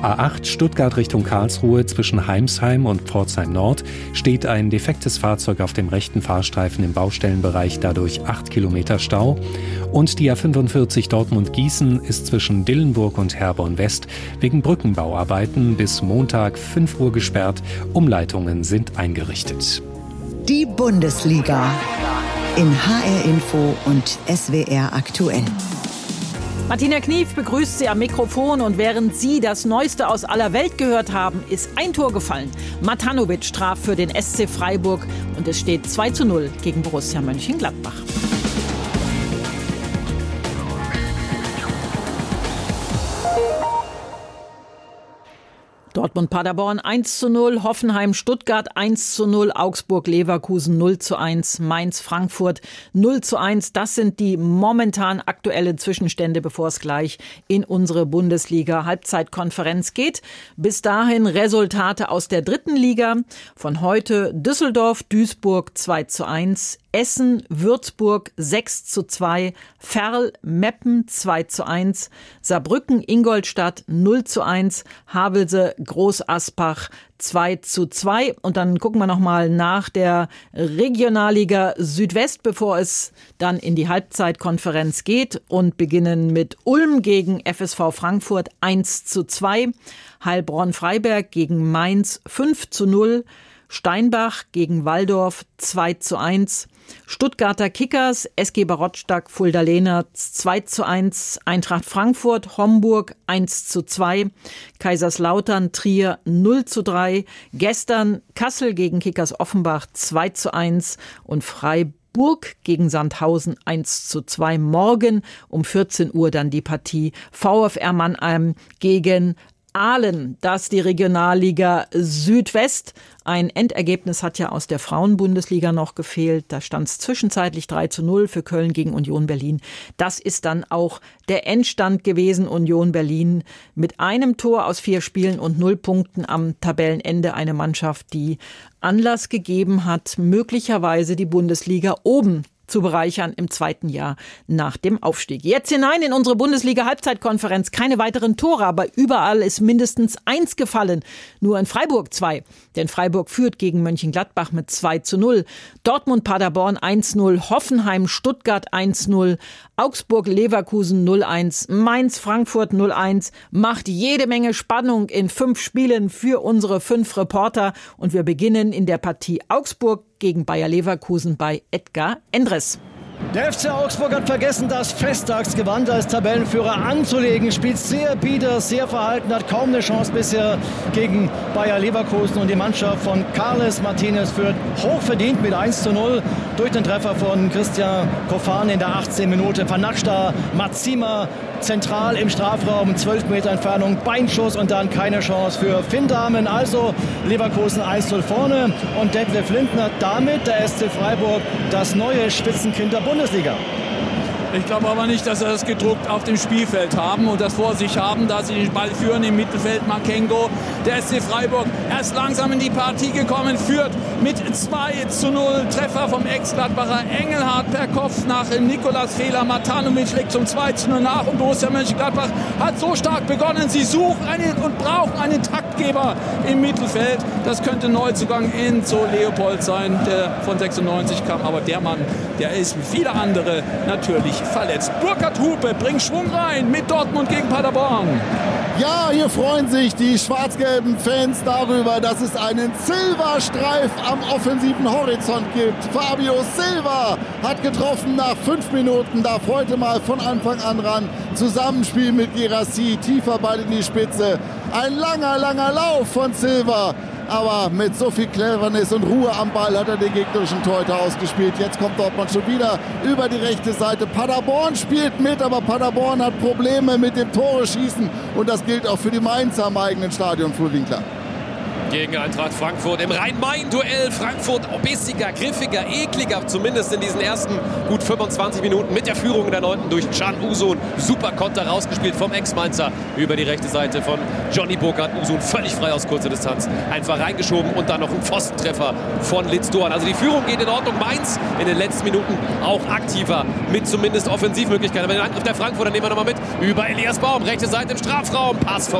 A8 Stuttgart Richtung Karlsruhe zwischen Heimsheim und Pforzheim Nord steht ein defektes Fahrzeug auf dem rechten Fahrstreifen im Baustellenbereich, dadurch 8 Kilometer Stau. Und die A45 Dortmund-Gießen ist zwischen Dillenburg und Herborn West wegen Brückenbauarbeiten bis Montag 5 Uhr gesperrt. Umleitungen sind eingerichtet. Die Bundesliga in HR Info und SWR aktuell. Martina Knief begrüßt Sie am Mikrofon und während Sie das Neueste aus aller Welt gehört haben, ist ein Tor gefallen. Matanovic traf für den SC Freiburg und es steht 2:0 gegen Borussia Mönchengladbach. Dortmund-Paderborn 1:0, Hoffenheim-Stuttgart 1:0, Augsburg-Leverkusen 0:1, Mainz-Frankfurt 0:1. Das sind die momentan aktuellen Zwischenstände, bevor es gleich in unsere Bundesliga-Halbzeitkonferenz geht. Bis dahin Resultate aus der dritten Liga. Von heute Düsseldorf-Duisburg 2:1, Essen-Würzburg 6:2, Verl-Meppen 2:1, Saarbrücken-Ingolstadt 0:1, Havelse-Groß Asbach 2:2. Und dann gucken wir nochmal nach der Regionalliga Südwest, bevor es dann in die Halbzeitkonferenz geht, und beginnen mit Ulm gegen FSV Frankfurt 1:2, Heilbronn-Freiberg gegen Mainz 5:0, Steinbach gegen Walldorf 2:1, Stuttgarter Kickers, SG Barottstadt Fulda-Lehner 2:1, Eintracht Frankfurt, Homburg 1:2, Kaiserslautern, Trier 0:3, gestern Kassel gegen Kickers Offenbach 2:1 und Freiburg gegen Sandhausen 1:2. Morgen um 14 Uhr dann die Partie VfR Mannheim gegen Aalen. Das die Regionalliga Südwest. Ein Endergebnis hat ja aus der Frauenbundesliga noch gefehlt. Da stand es zwischenzeitlich 3:0 für Köln gegen Union Berlin. Das ist dann auch der Endstand gewesen. Union Berlin mit einem Tor aus 4 Spielen und 0 Punkten am Tabellenende. Eine Mannschaft, die Anlass gegeben hat, möglicherweise die Bundesliga oben zu bereichern im zweiten Jahr nach dem Aufstieg. Jetzt hinein in unsere Bundesliga-Halbzeitkonferenz. Keine weiteren Tore, aber überall ist mindestens 1 gefallen. Nur in Freiburg 2. Denn Freiburg führt gegen Mönchengladbach mit 2:0. Dortmund-Paderborn 1:0. Hoffenheim-Stuttgart 1:0. Augsburg-Leverkusen 0:1. Mainz-Frankfurt 0:1. Macht jede Menge Spannung in 5 Spielen für unsere 5 Reporter. Und wir beginnen in der Partie Augsburg gegen Bayer Leverkusen bei Edgar Endres. Der FC Augsburg hat vergessen, das Festtagsgewand als Tabellenführer anzulegen. Spielt sehr bieder, sehr verhalten, hat kaum eine Chance bisher gegen Bayer Leverkusen. Und die Mannschaft von Carles Martinez führt hochverdient mit 1:0 durch den Treffer von Christian Kofan in der 18. Minute. Vanatscht da Matsima zentral im Strafraum, 12 Meter Entfernung, Beinschuss und dann keine Chance für Finn Dahmen. Also Leverkusen 1:0 vorne und Detlef Lindner damit der SC Freiburg das neue Spitzenkind der Bundesliga. Ich glaube aber nicht, dass sie das gedruckt auf dem Spielfeld haben und das vor sich haben, da sie den Ball führen im Mittelfeld. Makengo, der SC Freiburg, erst langsam in die Partie gekommen, führt mit 2:0. Treffer vom Ex-Gladbacher Engelhardt per Kopf nach Nikolas Fehler. Matanovic legt zum 2:0 nach und Borussia Mönchengladbach hat so stark begonnen. Sie suchen und brauchen einen Taktgeber im Mittelfeld. Das könnte Neuzugang Enzo Leopold sein, der von 96 kam. Aber der Mann, der ist wie viele andere natürlich verletzt. Burkhard Hupe bringt Schwung rein mit Dortmund gegen Paderborn. Ja, hier freuen sich die schwarz-gelben Fans darüber, dass es einen Silva-Streif am offensiven Horizont gibt. Fabio Silva hat getroffen nach 5 Minuten, darf heute mal von Anfang an ran. Zusammenspiel mit Guirassy, tiefer Ball in die Spitze. Ein langer Lauf von Silva. Aber mit so viel Cleverness und Ruhe am Ball hat er den gegnerischen Torhüter ausgespielt. Jetzt kommt Dortmund schon wieder über die rechte Seite. Paderborn spielt mit, aber Paderborn hat Probleme mit dem Tore-Schießen. Und das gilt auch für die Mainzer am eigenen Stadion, Flo Winkler. Gegen Eintracht Frankfurt im Rhein-Main-Duell. Frankfurt bissiger, griffiger, ekliger, zumindest in diesen ersten gut 25 Minuten mit der Führung in der 9. durch Can Uzun. Super Konter rausgespielt vom Ex-Mainzer über die rechte Seite von Johnny Burkhardt. Uzun völlig frei aus kurzer Distanz. Einfach reingeschoben und dann noch ein Pfostentreffer von Litz Doan. Also die Führung geht in Ordnung. Mainz in den letzten Minuten auch aktiver mit zumindest Offensivmöglichkeiten. Aber den Angriff der Frankfurter nehmen wir nochmal mit. Über Elias Baum, rechte Seite im Strafraum. Pass